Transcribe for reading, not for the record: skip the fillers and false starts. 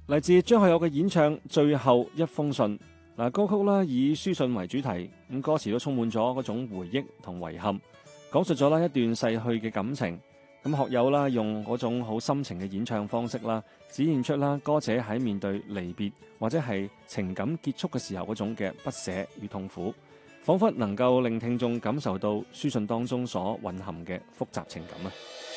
嚟自張學友嘅演唱《最後一封信》。嗱，歌曲啦以書信為主題，咁歌詞都充滿咗嗰種回憶同遺憾，講述咗啦一段逝去嘅感情。咁學友啦用嗰種好深情嘅演唱方式啦，展現出啦歌者喺面對離別或者係情感結束嘅時候嗰種嘅不捨與痛苦，彷彿能夠令聽眾感受到書信當中所蘊含嘅複雜情感啊！